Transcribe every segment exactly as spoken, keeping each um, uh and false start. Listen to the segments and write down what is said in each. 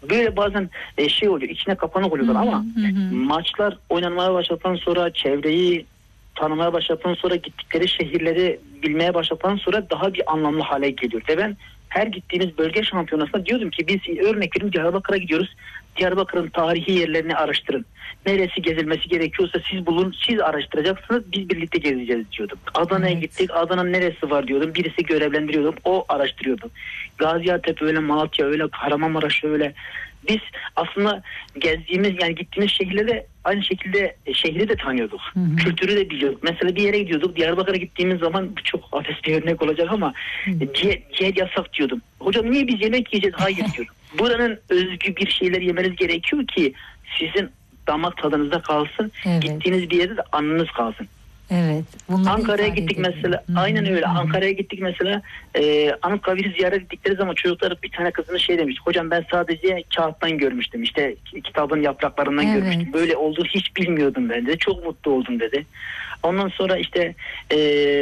böyle bazen e, şey oluyor, içine kapanık oluyorlar Hı hı, ama hı. maçlar oynanmaya başladıktan sonra, çevreyi tanımaya başladıktan sonra, gittikleri şehirleri bilmeye başladıktan sonra daha bir anlamlı hale geliyor. Ve ben her gittiğimiz bölge şampiyonasında diyordum ki biz örnek verin Diyarbakır'a gidiyoruz. Diyarbakır'ın tarihi yerlerini araştırın. Neresi gezilmesi gerekiyorsa siz bulun, siz araştıracaksınız, biz birlikte gezeceğiz diyordum. Adana'ya Evet. gittik, Adana'nın neresi var diyordum. Birisi görevlendiriyordum, o araştırıyordu. Gaziantep öyle, Malatya öyle, Kahramanmaraş öyle. Biz aslında gezdiğimiz, yani gittiğimiz şehirlere aynı şekilde şehri de tanıyorduk. Hı hı. Kültürü de biliyorduk. Mesela bir yere gidiyorduk. Diyarbakır'a gittiğimiz zaman çok abes bir örnek olacak ama ciğer, ciğer yasak diyordum. Hocam niye biz yemek yiyeceğiz? Hayır diyordum. Buranın özgü bir şeyler yemeniz gerekiyor ki sizin damak tadınızda kalsın. Evet. Gittiğiniz bir yerde de anınız kalsın. Evet. Ankara'ya gittik mesela. Hı-hı. Aynen öyle. Hı-hı. Ankara'ya gittik mesela. E, Anıtkabir'i ziyaret ettikleri zaman çocuklar, bir tane kızını şey demiş. Hocam ben sadece kağıttan görmüştüm. İşte kitabın yapraklarından evet. görmüştüm. Böyle olduğunu hiç bilmiyordum ben de. Çok mutlu oldum dedi. Ondan sonra işte e,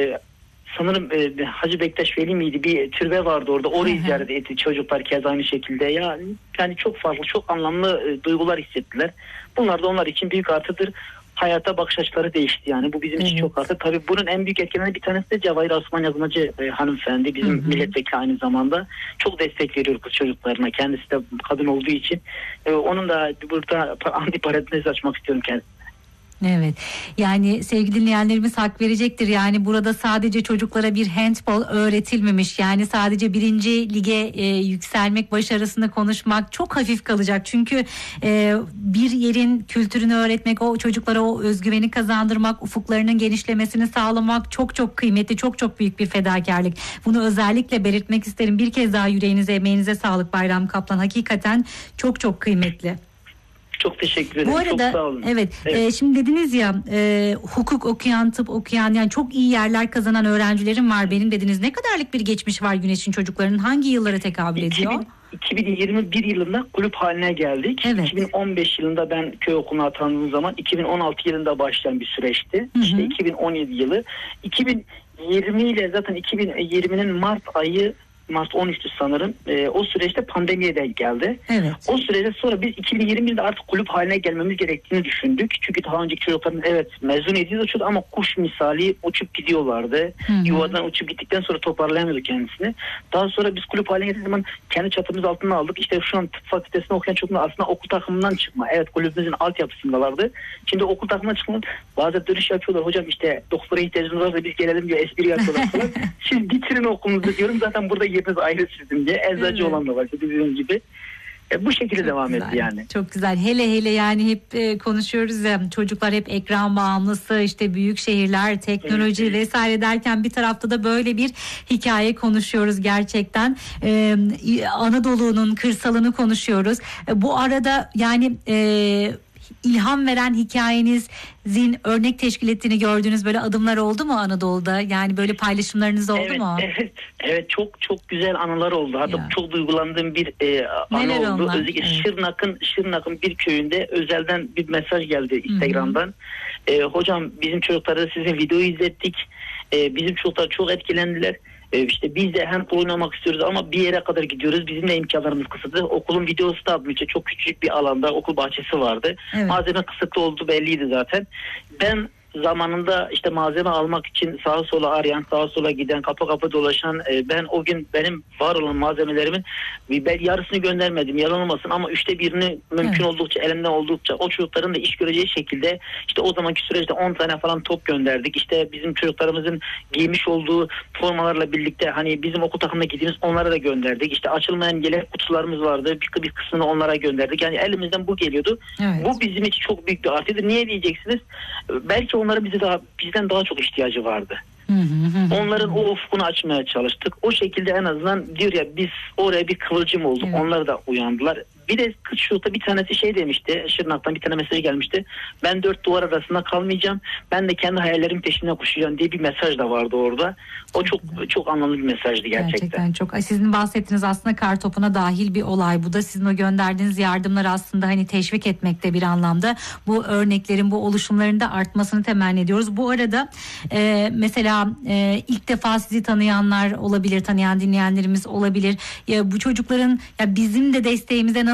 sanırım e, Hacı Bektaş Veli miydi? Bir türbe vardı orada. Orayı Hı-hı. ziyaret etti. Çocuklar kez aynı şekilde. Ya, yani çok farklı, çok anlamlı e, duygular hissettiler. Bunlar da onlar için büyük artıdır. Hayata bakış açıları değişti yani. Bu bizim için evet. çok artık. Tabii bunun en büyük etkilerinden bir tanesi de Cevahir Osman Yazmacı e, hanımefendi. Bizim hı hı. milletvekili aynı zamanda. Çok destek veriyor kız çocuklarına. Kendisi de kadın olduğu için. E, onun da burada antiparantez açmak istiyorum kendisine. Evet, yani sevgili dinleyenlerimiz hak verecektir. Yani burada sadece çocuklara bir handball öğretilmemiş. Yani sadece birinci lige e, yükselmek, başarısını konuşmak çok hafif kalacak. Çünkü e, bir yerin kültürünü öğretmek, o çocuklara o özgüveni kazandırmak, ufuklarının genişlemesini sağlamak çok çok kıymetli, çok çok büyük bir fedakarlık. Bunu özellikle belirtmek isterim. Bir kez daha yüreğinize, emeğinize sağlık Bayram Kaplan. Hakikaten çok çok kıymetli. Çok teşekkür ederim. Bu arada, çok sağ olun. Evet, evet. E, şimdi dediniz ya e, hukuk okuyan, tıp okuyan, yani çok iyi yerler kazanan öğrencilerim var benim dediniz. Ne kadarlık bir geçmiş var Güneş'in çocuklarının? Hangi yıllara tekabül ediyor? iki bin yirmi bir yılında kulüp haline geldik. Evet. iki bin on beş yılında ben köy okuluna atandığım zaman iki bin on altı yılında başlayan bir süreçti. Hı hı. İşte iki bin on yedi yılı. iki bin yirmi ile zaten iki bin yirminin Mart ayı, Mart on üçtü sanırım. E, o süreçte pandemiye denk geldi. Evet. O sürede sonra biz iki bin yirmi yılında artık kulüp haline gelmemiz gerektiğini düşündük. Çünkü daha önceki çocukların evet mezun ediyordu ama kuş misali uçup gidiyorlardı. Hı hı. Yuvadan uçup gittikten sonra toparlayamıyordu kendisini. Daha sonra biz kulüp haline geldiğimiz zaman kendi çatımız altına aldık. İşte şu an tıp fakültesinde okuyan çocuklar aslında okul takımından çıkma. Evet, kulübümüzün altyapısındalardı. Şimdi okul takımından çıkma, bazen dönüş yapıyorlar. Hocam işte doktora ihtiyacınız varsa biz gelelim diye espri yapıyorlar falan. Siz bitirin okulunuzu diyorum. Zaten burada yeriniz ayrı sizin diye. Eczacı evet. olan da var bizim gibi. E, bu şekilde çok devam güzel. Etti yani. Çok güzel. Hele hele yani hep e, konuşuyoruz ya, çocuklar hep ekran bağımlısı, işte büyük şehirler, teknoloji evet. vesaire derken bir tarafta da böyle bir hikaye konuşuyoruz gerçekten. E, Anadolu'nun kırsalını konuşuyoruz. E, bu arada yani e, ilham veren hikayenizin örnek teşkil ettiğini gördüğünüz böyle adımlar oldu mu Anadolu'da? Yani böyle paylaşımlarınız oldu evet, mu? Evet, evet çok çok güzel anılar oldu. Hatta ya. Çok duygulandığım bir e, anı Neler oldu. onlar? Özellikle evet. Şırnak'ın Şırnak'ın bir köyünde özelden bir mesaj geldi Instagram'dan. E, hocam bizim çocuklara sizin videoyu izlettik. E, bizim çocuklar çok etkilendiler. İşte biz de hem oynamak istiyoruz ama bir yere kadar gidiyoruz. Bizim de imkanlarımız kısıtlı. Okulun videosu da atmıştı. Çok küçük bir alanda okul bahçesi vardı. Evet. Malzeme kısıtlı olduğu belliydi zaten. Ben zamanında işte malzeme almak için sağa sola arayan, sağa sola giden, kapı kapı dolaşan, e, ben o gün benim var olan malzemelerimin ben yarısını göndermedim, yalan olmasın ama üçte birini mümkün evet. oldukça, elimden oldukça o çocukların da iş göreceği şekilde işte o zamanki süreçte on tane falan top gönderdik. İşte bizim çocuklarımızın giymiş olduğu formalarla birlikte hani bizim okul takımına gittiğimiz onlara da gönderdik. İşte açılmayan yelek kutularımız vardı. Bir, bir kısmını onlara gönderdik. Yani elimizden bu geliyordu. Evet. Bu bizim için çok büyük bir artıydı. Niye diyeceksiniz? Belki onların bize daha bizden daha çok ihtiyacı vardı. Hı hı hı. Onların o ufkunu açmaya çalıştık. O şekilde en azından diyor ya biz oraya bir kıvılcım olduk. Evet. Onlar da uyandılar. Bir de Kıçşurt'ta bir tanesi şey demişti. Şırnak'tan bir tane mesaj gelmişti. Ben dört duvar arasında kalmayacağım. Ben de kendi hayallerimin peşinden koşacağım diye bir mesaj da vardı orada. O çok çok, çok anlamlı bir mesajdı gerçekten. Gerçekten çok. Sizin bahsettiğiniz aslında Kartopu'na dahil bir olay. Bu da sizin o gönderdiğiniz yardımları aslında hani teşvik etmekte bir anlamda. Bu örneklerin, bu oluşumların da artmasını temenni ediyoruz. Bu arada e, mesela e, ilk defa sizi tanıyanlar olabilir, tanıyan dinleyenlerimiz olabilir. Ya bu çocukların ya bizim de desteğimize nasıl